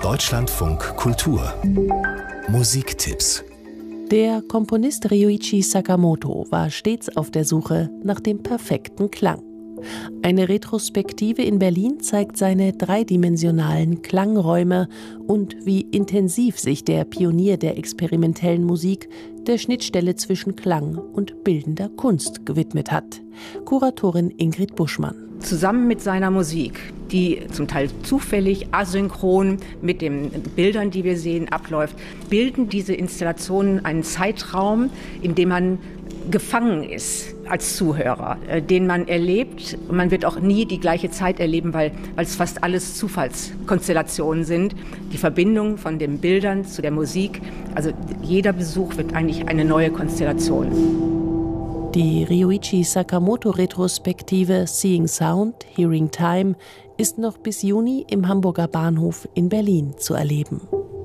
Deutschlandfunk Kultur Musiktipps. Der Komponist Ryuichi Sakamoto war stets auf der Suche nach dem perfekten Klang. Eine Retrospektive in Berlin zeigt seine dreidimensionalen Klangräume und wie intensiv sich der Pionier der experimentellen Musik der Schnittstelle zwischen Klang und bildender Kunst gewidmet hat. Kuratorin Ingrid Buschmann. Zusammen mit seiner Musik, die zum Teil zufällig, asynchron mit den Bildern, die wir sehen, abläuft, bilden diese Installationen einen Zeitraum, in dem man gefangen ist als Zuhörer, den man erlebt. Und man wird auch nie die gleiche Zeit erleben, weil es fast alles Zufallskonstellationen sind. Die Verbindung von den Bildern zu der Musik, also jeder Besuch wird eigentlich eine neue Konstellation. Die Ryuichi Sakamoto-Retrospektive Seeing Sound, Hearing Time ist noch bis Juni im Hamburger Bahnhof in Berlin zu erleben.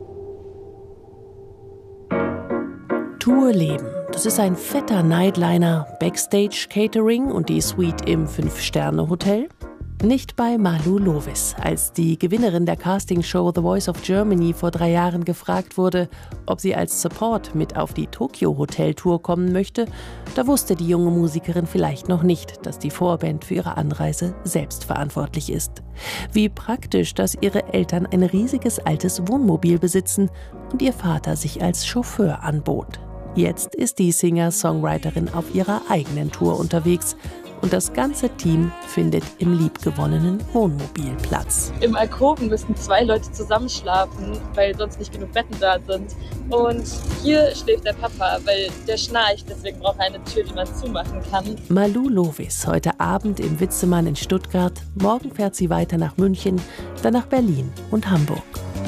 Tourleben. Das ist ein fetter Nightliner, Backstage Catering und die Suite im 5-Sterne-Hotel. Nicht bei Malu Lovis. Als die Gewinnerin der Castingshow The Voice of Germany vor 3 Jahren gefragt wurde, ob sie als Support mit auf die Tokyo-Hotel-Tour kommen möchte, da wusste die junge Musikerin vielleicht noch nicht, dass die Vorband für ihre Anreise selbst verantwortlich ist. Wie praktisch, dass ihre Eltern ein riesiges altes Wohnmobil besitzen und ihr Vater sich als Chauffeur anbot. Jetzt ist die Singer-Songwriterin auf ihrer eigenen Tour unterwegs und das ganze Team findet im liebgewonnenen Wohnmobil Platz. Im Alkoven müssen 2 Leute zusammenschlafen, weil sonst nicht genug Betten da sind. Und hier schläft der Papa, weil der schnarcht, deswegen braucht er eine Tür, die man zumachen kann. Malu Lovis heute Abend im Witzemann in Stuttgart. Morgen fährt sie weiter nach München, dann nach Berlin und Hamburg.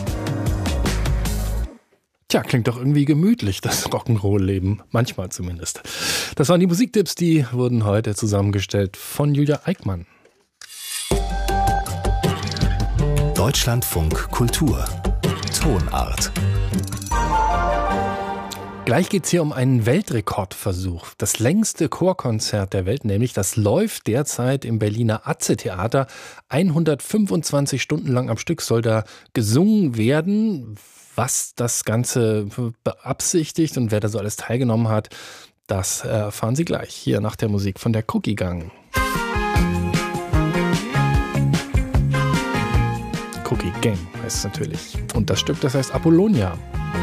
Tja, klingt doch irgendwie gemütlich, das Rock'n'Roll-Leben. Manchmal zumindest. Das waren die Musiktipps, die wurden heute zusammengestellt von Julia Eickmann. Deutschlandfunk Kultur Tonart. Gleich geht es hier um einen Weltrekordversuch. Das längste Chorkonzert der Welt, nämlich das läuft derzeit im Berliner Atze-Theater. 125 Stunden lang am Stück soll da gesungen werden. Was das Ganze beabsichtigt und wer da so alles teilgenommen hat, das erfahren Sie gleich hier nach der Musik von der Cookie Gang. Cookie Gang heißt es natürlich. Und das Stück, das heißt Apollonia.